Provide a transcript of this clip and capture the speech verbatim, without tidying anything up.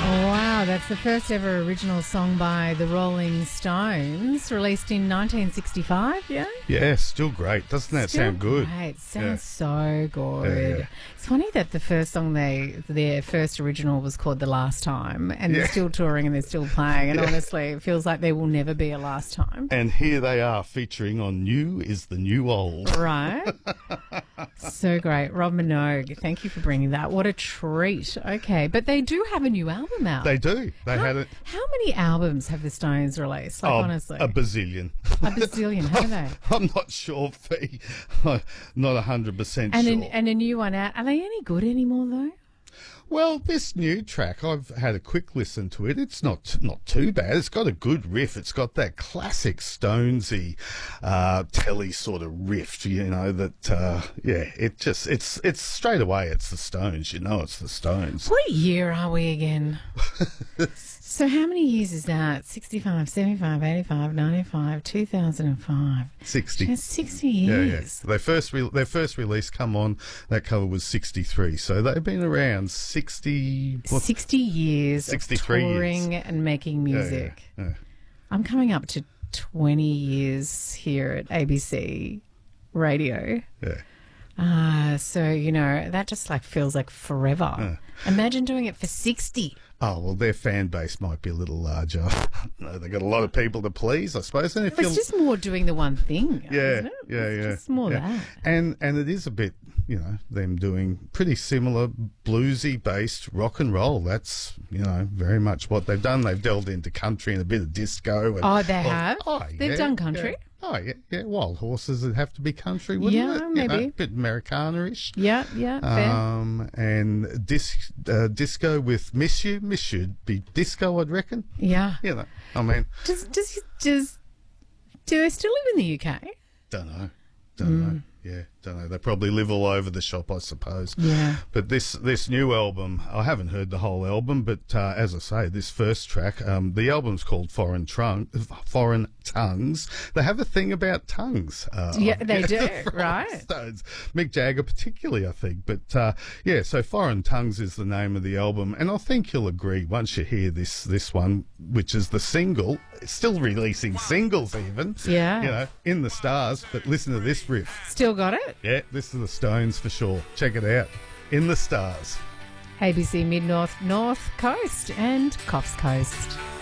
Wow, that's the first ever original song by the Rolling Stones, released in nineteen sixty-five, yeah? Yeah, still great. Doesn't that Still sound good? Great. Sounds Yeah. so good. Yeah, yeah. It's funny that the first song they, their first original was called The Last Time, and they're Yeah. still touring and they're still playing, and Yeah. honestly, it feels like there will never be a last time. And here they are featuring on New is the New Old. Right? So great. Rob Minogue, thank you for bringing that. What a treat. Okay, but they do have a new album out. They do. They how, had it. How many albums have the Stones released? Like, oh, honestly. a bazillion. A bazillion, have they? I'm not sure, Fee. Not one hundred percent And, sure. an, and a new one out. Are they any good anymore, though? Well, this new track, I've had a quick listen to it. It's not not too bad. It's got a good riff. It's got that classic Stonesy, uh, telly sort of riff, you know, that, uh, yeah, it just, it's, it's straight away, it's the Stones. You know, it's the Stones. What year are we again? So how many years is that? sixty-five, seventy-five, eighty-five, ninety-five, two thousand five. sixty. That's sixty Yeah, years. yeah. Their first re- their first release, Come On, that cover was sixty-three. So they've been around sixty. What? sixty years of sixty-three touring years. and making Yeah, music. yeah, yeah. I'm coming up to twenty years here at A B C Radio. Yeah. Ah, so, you know, that just like feels like forever. Yeah. Imagine doing it for sixty. Oh, well, their fan base might be a little larger. No, they've got a lot of people to please, I suppose. And if It's just more doing the one thing, yeah, isn't it? yeah, It's yeah. just more yeah. that. And and it is a bit, you know, them doing pretty similar bluesy based rock and roll. That's, you know, very much what they've done. They've delved into country and a bit of disco. And, Oh, they oh, have? Oh, They've yeah, done country? Yeah. Oh, yeah, yeah. Wild Horses would have to be country, wouldn't Yeah, it? You maybe. know, a bit Americana-ish. Yeah, yeah, fair. Um, and dis- uh, disco with Miss You. Miss You'd be disco, I'd reckon. Yeah. You know, I mean, Does, does, does, do they still live in the U K? don't know. Don't Mm. know. Yeah, don't know. They probably live all over the shop, I suppose. Yeah. But this this new album, I haven't heard the whole album, but uh, as I say, this first track, um, the album's called Foreign Trunk, Foreign Tongues. They have a thing about tongues. Uh, Yeah, they do, the Rolling right? Stones. Mick Jagger particularly, I think. But uh, yeah, so Foreign Tongues is the name of the album, and I think you'll agree once you hear this this one, which is the single. It's still releasing singles, even. Yeah. You know, in the stars. But listen to this riff. Still got it? Yeah, this is the Stones for sure. Check it out. In the Stars. A B C Mid North, North Coast and Coffs Coast.